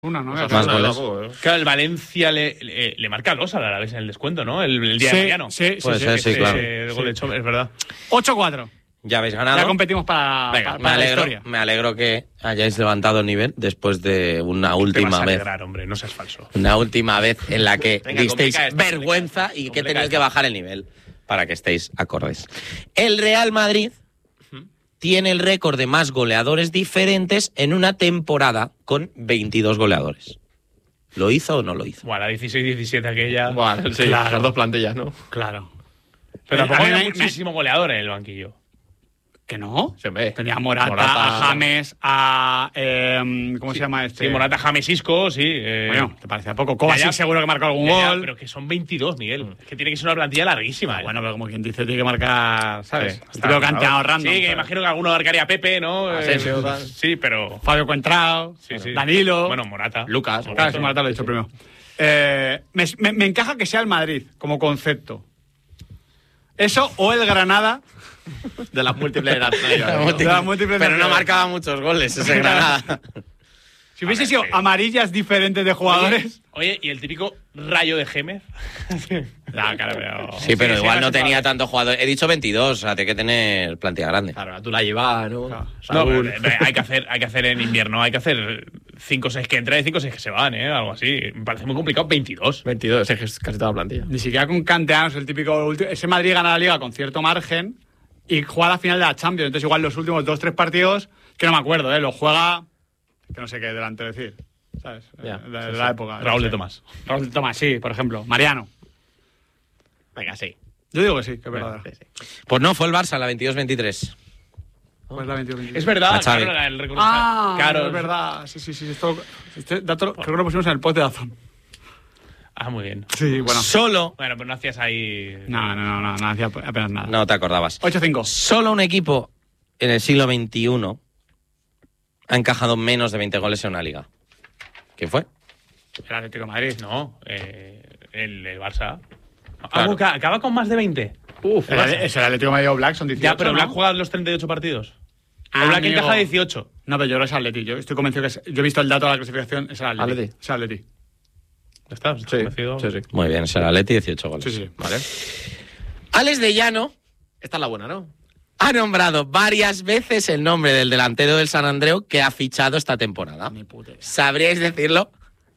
Una, ¿no? Más goles. Claro, el Valencia le marca 2 al Alavés en el descuento, ¿no? El día de mañana. Sí, claro. El gol de Chome, es verdad. 8-4. Ya habéis ganado. Ya competimos para la historia. Me alegro que hayáis levantado el nivel después de una última vez. Alegrar, hombre, no seas falso. Una última vez en la que disteis vergüenza complica y que tenéis que bajar el nivel para que estéis acordes. El Real Madrid tiene el récord de más goleadores diferentes en una temporada con 22 goleadores. ¿Lo hizo o no lo hizo? Bueno, la 16-17 aquella. Bueno, sí, Claro. las dos plantillas, ¿no? Claro. Pero tampoco a mí había me- muchísimo goleador en el banquillo. ¿Que no? Se ve. Tenía a Morata, a James, a... ¿cómo se llama este? Sí, Morata, James, Isco, sí. Bueno, ¿te parece poco? Kovacic ya. seguro que marcó algún Ya, gol. pero que son 22, Miguel. Es que tiene que ser una plantilla larguísima. Bueno, pero como quien dice, tiene que marcar, ¿sabes? Sí, Estilo canteado random. Sí, que ¿sabes? imagino que alguno marcaría Pepe, ¿no? Asensio, tal. Sí, pero... Fabio Cuentrao, Sí, sí. Danilo. Bueno, Morata. Lucas. Claro, sí, Morata lo he dicho primero. Me encaja que sea el Madrid como concepto. Eso o el Granada. De las múltiples De las múltiples Pero no naciones. marcaba muchos goles ese Granada. Si hubiese sido amarillas diferentes de jugadores. Oye, ¿y el típico rayo de Gémez? Ya, claro, pero... Sí, pero Sí, igual sí, no sí, tenía sí. tantos jugadores. He dicho 22, o sea, tiene que tener plantilla grande. Claro, tú la llevas, ¿no? Claro. No, Saúl. pero hay que hacer en invierno, hay que hacer 5 o 6 que entran y 5 o 6 que se van, algo así. Me parece muy complicado. 22. 22, es que es casi toda la plantilla. Ni siquiera con canteanos, el típico... Ese Madrid gana la Liga con cierto margen y juega la final de la Champions. Entonces igual los últimos 2-3 partidos, que no me acuerdo, lo juega... Que no sé qué delante decir, ¿sabes? Ya, De la época. Raúl no de sé. Tomás. Raúl de Tomás, sí, por ejemplo. Mariano. Venga, sí. Yo digo que sí, que es verdad. Sí, sí. Pues no, fue el Barça, la 22-23. Pues la 21. Es verdad, A Xavi. claro, el récord. Ah, claro, es verdad. Sí. Este dato creo que lo pusimos en el post de Dazón. Ah, muy bien. Sí, bueno. Solo, Bueno, pero no hacías ahí. No hacía apenas nada. no te acordabas. 8-5. Solo un equipo en el siglo XXI ha encajado menos de 20 goles en una liga. ¿Quién fue? El Atlético de Madrid. No, el Barça. Claro. ¿Algo que acaba con más de 20? Uf, Es el Atlético de Madrid o Black, son 18. Ya, pero ¿no? Black juega los 38 partidos. Ah, O Black amigo. encaja 18. No, pero yo creo que es Atleti. Yo estoy convencido que es... Yo he visto el dato de la clasificación, es el Atleti. Atleti. Es el Atleti. Ya está, Sí, convencido. sí. Muy bien, es el Atleti, 18 goles. Sí. Vale. Alex de Llano Esta es la buena, ¿no? ha nombrado varias veces el nombre del delantero del San Andreu que ha fichado esta temporada. Ni puta idea. ¿Sabríais decirlo?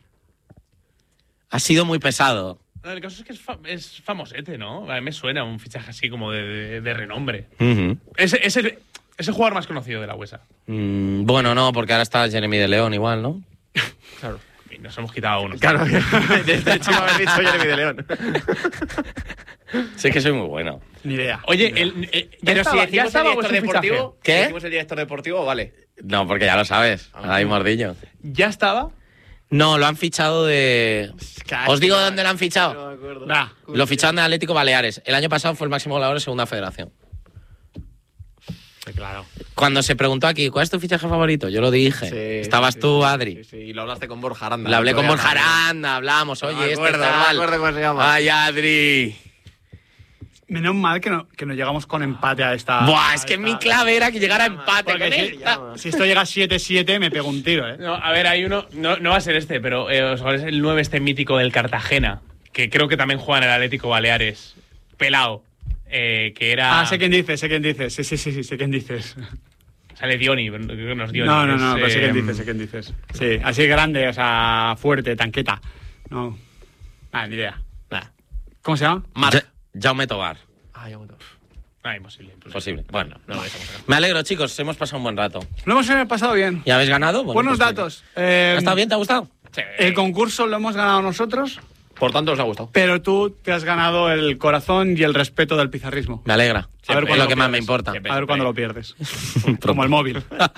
Ha sido muy pesado. No, el caso es que es famosete, ¿no? A mí me suena un fichaje así como de renombre. Ujú. Es el jugador más conocido de la USA. Bueno, no, porque ahora está Jeremy de León igual, ¿no? Claro. Y nos hemos quitado uno. Claro, desde hecho haber dicho Jeremy de León. Sí, que soy muy bueno. Ni idea. Oye, Pero si decimos el director deportivo, ¿Qué? si decimos el director deportivo, vale. No, porque ya lo sabes. Ahí mordillo. ¿Ya estaba? No, lo han fichado de... ¿Os digo de dónde lo han fichado? No me acuerdo. Nah. Lo ficharon de Atlético Baleares. El año pasado fue el máximo goleador de Segunda Federación. Sí, claro. Cuando se preguntó aquí, ¿cuál es tu fichaje favorito? Yo lo dije. Sí, Estabas sí, tú, sí, Adri. Sí, sí, y lo hablaste con Borja Aranda. Lo hablé con Todavía Borja no. Aranda, hablamos. No Oye, me este acuerdo, está no me mal. acuerdo cómo se llama. Ay, Adri. Menos mal que no llegamos con empate a esta... Buah, es que mi clave era que llegara a empate Porque con si, él. si esto llega a 7-7, me pego un tiro, ¿eh? No, a ver, hay uno. No va a ser este, pero os acordáis el 9 este mítico del Cartagena, que creo que también juega en el Atlético Baleares. Pelao. Que era. Ah, sé quién dices. Sí, sé quién dices. Sale Dioni, pero creo que no es Dioni. No, pero es, sé quién dices. Sí, así grande, o sea, fuerte, tanqueta. No. Ni idea. Nah. ¿Cómo se llama? Jaume Tobar. Ah, ya me acuerdo. Imposible. Posible. Bueno, No lo dejamos acá. me alegro, chicos. Hemos pasado un buen rato. Lo hemos pasado bien. ¿Y habéis ganado? Bueno, Buenos pues, datos. ¿Ha estado bien? ¿Te ha gustado? El concurso lo hemos ganado nosotros, Por tanto, os ha gustado. pero tú te has ganado el corazón y el respeto del pizarrismo. Me alegra. A ver Es cuándo lo lo que más me pierdes. importa. A ver cuándo lo pierdes. Como el móvil.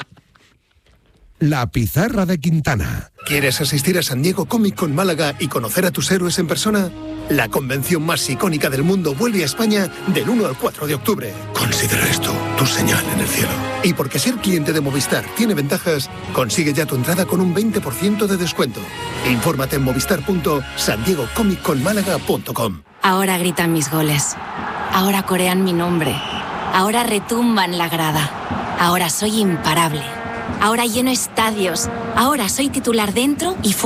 La pizarra de Quintana. ¿Quieres asistir a San Diego Comic Con Málaga y conocer a tus héroes en persona? La convención más icónica del mundo vuelve a España del 1 al 4 de octubre. Considera esto tu señal en el cielo. Y porque ser cliente de Movistar tiene ventajas, consigue ya tu entrada con un 20% de descuento. Infórmate en movistar.sandiegocomicconmálaga.com. Ahora gritan mis goles. Ahora corean mi nombre. Ahora retumban la grada. Ahora soy imparable. Ahora lleno estadios. Ahora soy titular dentro y fuera.